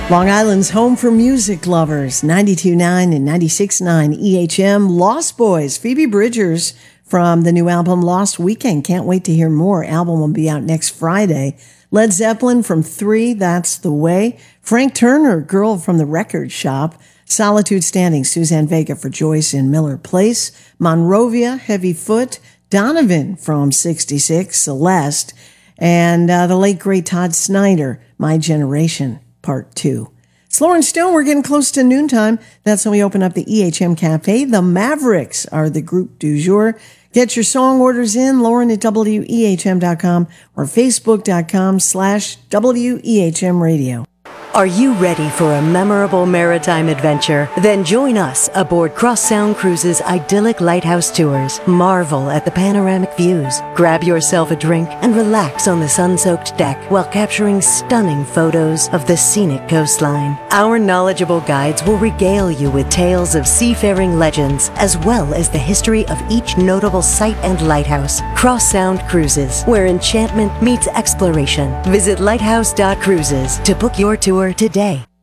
Long Island's home for music lovers, 92.9 and 96.9 EHM. Lost Boys, Phoebe Bridgers from the new album Lost Weekend. Can't wait to hear more. Album will be out next Friday. Led Zeppelin from 3, That's the Way. Frank Turner, Girl from the Record Shop. Solitude Standing, Suzanne Vega for Joyce in Miller Place. Monrovia, Heavy Foot. Donovan from 66, Celeste. And the late great Todd Snyder, My Generation. Part 2. It's Lauren Stone. We're getting close to noontime. That's when we open up the EHM Cafe. The Mavericks are the group du jour. Get your song orders in, Lauren at WEHM.com or Facebook.com/WEHM Radio. Are you ready for a memorable maritime adventure? Then join us aboard Cross Sound Cruises' idyllic lighthouse tours. Marvel at the panoramic views. Grab yourself a drink and relax on the sun-soaked deck while capturing stunning photos of the scenic coastline. Our knowledgeable guides will regale you with tales of seafaring legends as well as the history of each notable site and lighthouse. Cross Sound Cruises, where enchantment meets exploration. Visit lighthouse.cruises to book your tour today.